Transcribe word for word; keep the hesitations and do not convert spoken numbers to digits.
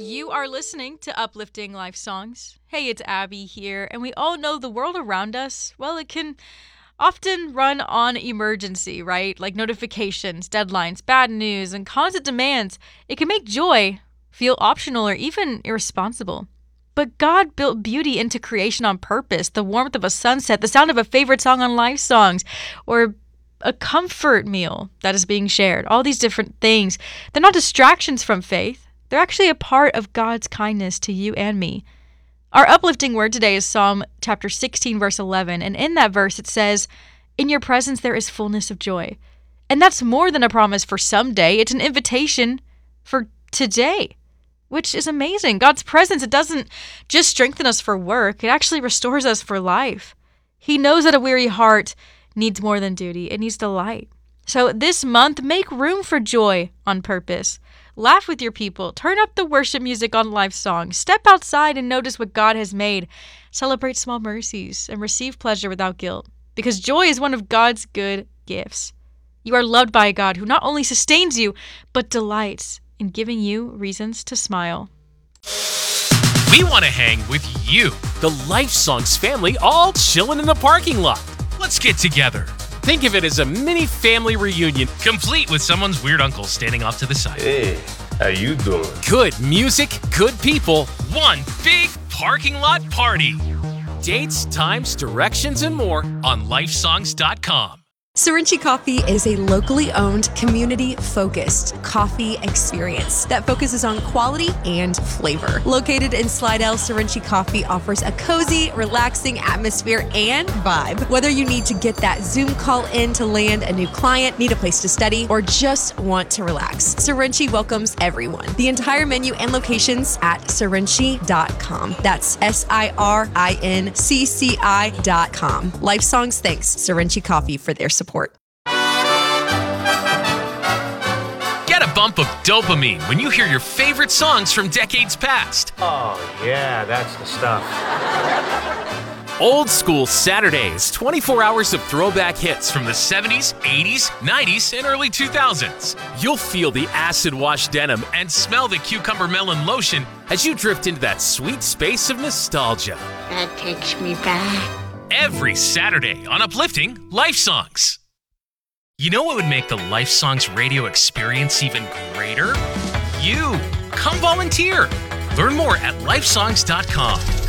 You are listening to Uplifting Life Songs. Hey, it's Abby here, and we all know the world around us, well, it can often run on emergency, right? Like notifications, deadlines, bad news, and constant demands. It can make joy feel optional or even irresponsible. But God built beauty into creation on purpose. The warmth of a sunset, the sound of a favorite song on Life Songs, or a comfort meal that is being shared. All these different things. They're not distractions from faith. They're actually a part of God's kindness to you and me. Our uplifting word today is Psalm chapter sixteen, verse eleven. And in that verse, it says, "In your presence there is fullness of joy." And that's more than a promise for someday. It's an invitation for today, which is amazing. God's presence, it doesn't just strengthen us for work. It actually restores us for life. He knows that a weary heart needs more than duty. It needs delight. So this month, make room for joy on purpose. Laugh with your people. Turn up the worship music on Life Songs. Step outside and notice what God has made. Celebrate small mercies and receive pleasure without guilt, because joy is one of God's good gifts. You are loved by a God who not only sustains you, but delights in giving you reasons to smile. We want to hang with you, the Life Songs family, all chilling in the parking lot. Let's get together. Think of it as a mini family reunion, complete with someone's weird uncle standing off to the side. Hey, how you doing? Good music, good people, one big parking lot party. Dates, times, directions, and more on life songs dot com. Sorinchi Coffee is a locally owned, community-focused coffee experience that focuses on quality and flavor. Located in Slidell, Sorinchi Coffee offers a cozy, relaxing atmosphere and vibe. Whether you need to get that Zoom call in to land a new client, need a place to study, or just want to relax, Sorinchi welcomes everyone. The entire menu and locations at sorinchi dot com. That's S I R I N C C I dot com. Life Songs thanks Sorinchi Coffee for their support. Support. Get a bump of dopamine when you hear your favorite songs from decades past. Oh, yeah, that's the stuff. Old School Saturdays, twenty-four hours of throwback hits from the seventies, eighties, nineties, and early two thousands. You'll feel the acid-wash denim and smell the cucumber melon lotion as you drift into that sweet space of nostalgia. That takes me back. Every Saturday on Uplifting Life Songs. You know what would make the Life Songs radio experience even greater? You! Come volunteer! Learn more at life songs dot com.